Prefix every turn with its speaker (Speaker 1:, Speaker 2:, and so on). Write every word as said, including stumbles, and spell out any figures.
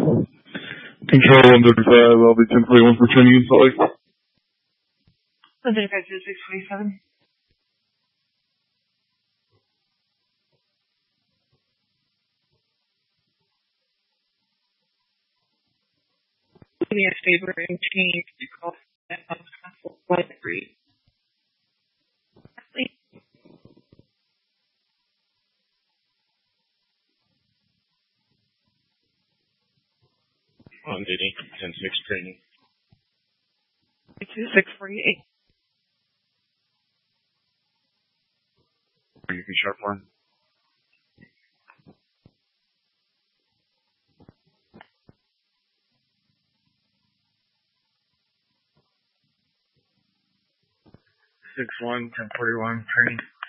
Speaker 1: Control one thirty-five, I'll be ten forty-one for training in Salt Lake.
Speaker 2: one thirty-five to six forty-seven. Do me a favor and change the call of Castle Flight three.
Speaker 3: On Diddy, ten six training.
Speaker 2: two six forty-eight.
Speaker 3: You can sharp one. Six one, ten forty one, training.